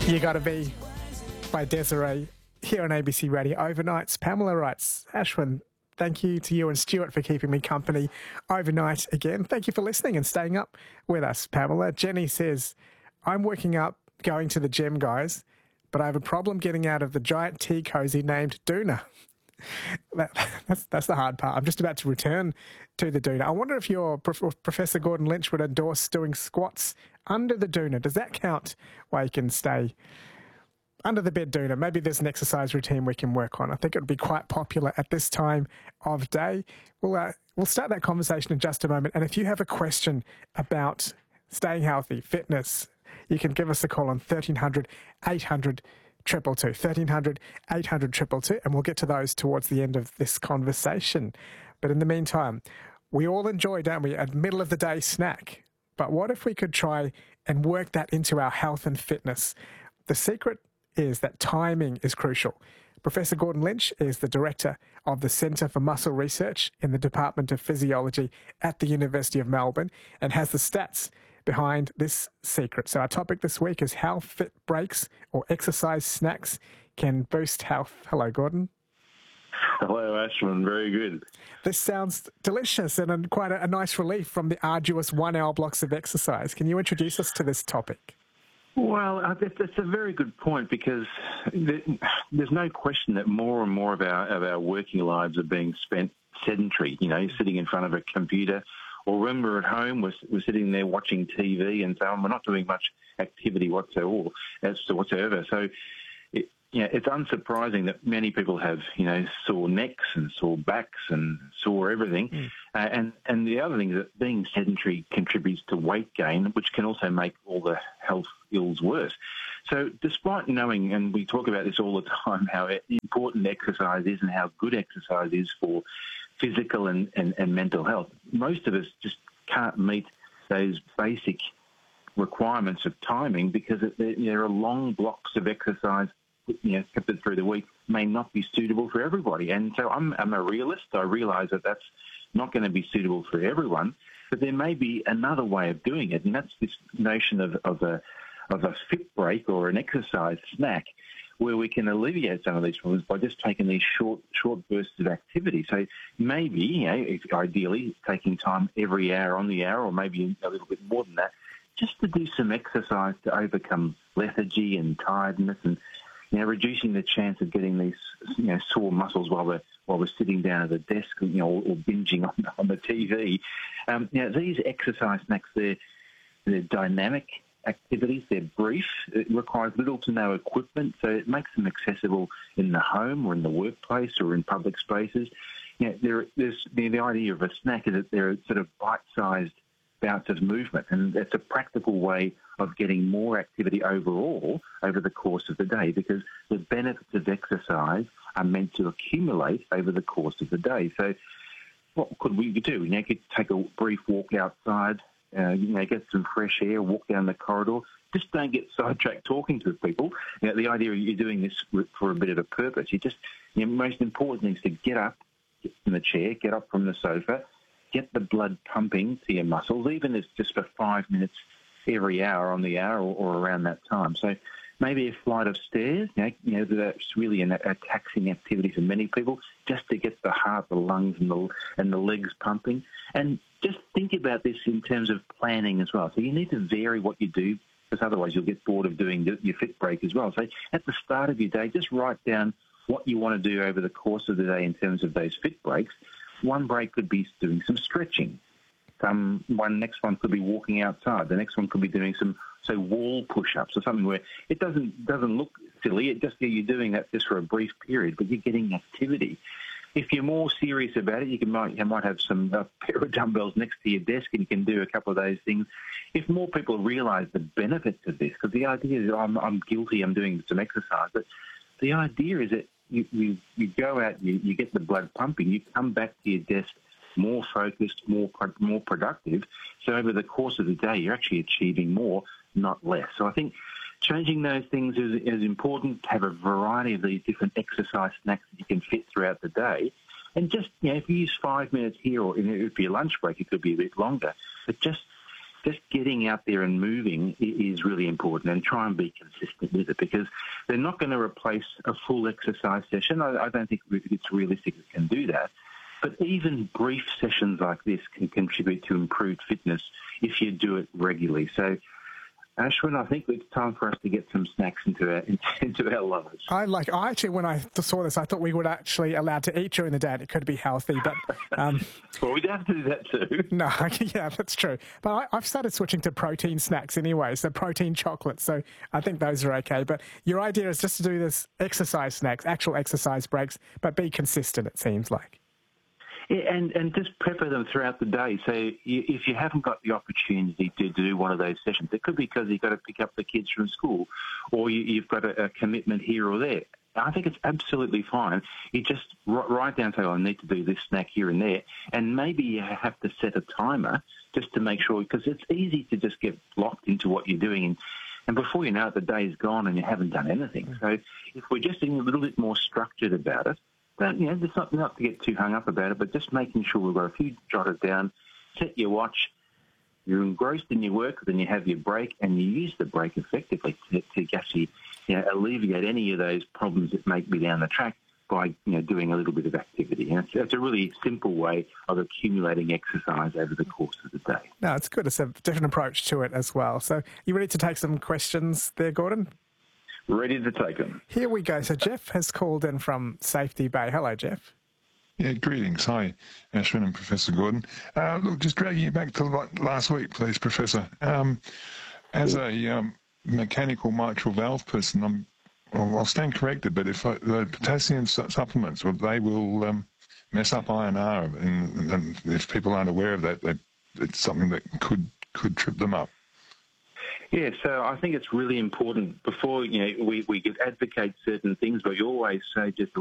You Gotta Be by Desiree here on ABC Radio Overnights. Pamela writes, Ashwin, thank you to you and Stuart for keeping me company overnight again. Thank you for listening and staying up with us, Pamela. Jenny says, I'm working up, going to the gym, guys, but I have a problem getting out of the giant tea cozy named Doona. That's the hard part. I'm just about to return to the Doona. I wonder if your Professor Gordon Lynch would endorse doing squats under the Doona. Does that count where you can stay under the bed Doona? Maybe there's an exercise routine we can work on. I think it would be quite popular at this time of day. We'll start that conversation in just a moment. And if you have a question about staying healthy, fitness, you can give us a call on 1300 800 222, 1300 800 222, and we'll get to those towards the end of this conversation. But in the meantime, we all enjoy, don't we, a middle of the day snack. But what if we could try and work that into our health and fitness? The secret is that timing is crucial. Professor Gordon Lynch is the director of the Centre for Muscle Research in the Department of Physiology at the University of Melbourne and has the stats behind this secret. So our topic this week is how fit breaks or exercise snacks can boost health. Hello, Gordon. Hello, Ashwin. Very good. This sounds delicious and quite a nice relief from the arduous 1 hour blocks of exercise. Can you introduce us to this topic? Well, that's a very good point because there's no question that more and more of our working lives are being spent sedentary, sitting in front of a computer. Or when we're at home, we're sitting there watching TV and so on. We're not doing much activity whatsoever. So, it's unsurprising that many people have, sore necks and sore backs and sore everything. And the other thing is that being sedentary contributes to weight gain, which can also make all the health ills worse. So despite knowing, and we talk about this all the time, how important exercise is and how good exercise is for physical and mental health, most of us just can't meet those basic requirements of timing because there are long blocks of exercise kept through the week may not be suitable for everybody. And so I'm a realist. I realise that that's not going to be suitable for everyone, but there may be another way of doing it, and that's this notion of a fit break or an exercise snack where we can alleviate some of these problems by just taking these short bursts of activity. So maybe, ideally, taking time every hour on the hour or maybe a little bit more than that, just to do some exercise to overcome lethargy and tiredness and reducing the chance of getting these sore muscles while we're sitting down at the desk or binging on the TV. These exercise snacks, they're dynamic activities, they're brief, it requires little to no equipment, so it makes them accessible in the home or in the workplace or in public spaces. There's the idea of a snack is that they're sort of bite-sized bouts of movement, and that's a practical way of getting more activity overall over the course of the day because the benefits of exercise are meant to accumulate over the course of the day. So what could we do? You could take a brief walk outside, get some fresh air, walk down the corridor. Just don't get sidetracked talking to people. The idea of you're doing this for a bit of a purpose. Most important thing is to get up from the chair, get up from the sofa, get the blood pumping to your muscles, even if it's just for 5 minutes every hour on the hour or around that time. So maybe a flight of stairs, that's really a taxing activity for many people, just to get the heart, the lungs and the legs pumping. And just think about this in terms of planning as well. So you need to vary what you do because otherwise you'll get bored of doing your fit break as well. So at the start of your day, just write down what you want to do over the course of the day in terms of those fit breaks. One break could be doing some stretching. Next one could be walking outside. The next one could be doing some, wall push-ups or something where it doesn't look silly. It just you're doing that just for a brief period, but you're getting activity. If you're more serious about it, you might have some pair of dumbbells next to your desk and you can do a couple of those things. If more people realise the benefits of this, because the idea is I'm guilty, I'm doing some exercise, but the idea is that you go out, you get the blood pumping, you come back to your desk more focused, more productive. So over the course of the day, you're actually achieving more, not less. So I think changing those things is important, to have a variety of these different exercise snacks that you can fit throughout the day. And just, if you use 5 minutes here or for your lunch break, it could be a bit longer. But just just getting out there and moving is really important, and try and be consistent with it, because they're not going to replace a full exercise session. I don't think it's realistic it can do that. But even brief sessions like this can contribute to improved fitness if you do it regularly. So, Ashwin, I think it's time for us to get some snacks into our lives. I actually, when I saw this, I thought we were actually allowed to eat during the day and it could be healthy, but... well, we'd have to do that too. No, yeah, that's true. But I've started switching to protein snacks anyway, so protein chocolate, so I think those are okay. But your idea is just to do this exercise snacks, actual exercise breaks, but be consistent, it seems like. Yeah, and just pepper them throughout the day. So if you haven't got the opportunity to do one of those sessions, it could be because you've got to pick up the kids from school, or you've got a commitment here or there. I think it's absolutely fine. You just write down, say, I need to do this snack here and there, and maybe you have to set a timer just to make sure, because it's easy to just get locked into what you're doing, and before you know it, the day's gone and you haven't done anything. So if we're just being a little bit more structured about it, but, it's not to get too hung up about it, but just making sure we've got a few jotted down, set your watch, you're engrossed in your work, then you have your break, and you use the break effectively to actually alleviate any of those problems that may be down the track by doing a little bit of activity. And it's a really simple way of accumulating exercise over the course of the day. No, it's good. It's a different approach to it as well. So you ready to take some questions there, Gordon? Ready to take them. Here we go. So Jeff has called in from Safety Bay. Hello, Jeff. Yeah, greetings. Hi, Ashwin and Professor Gordon. Look, just dragging you back to last week, please, Professor. As a mechanical mitral valve person, I'll stand corrected, but if the potassium supplements, they will mess up INR, and if people aren't aware of that, it's something that could trip them up. Yeah, so I think it's really important before we advocate certain things, but you always say just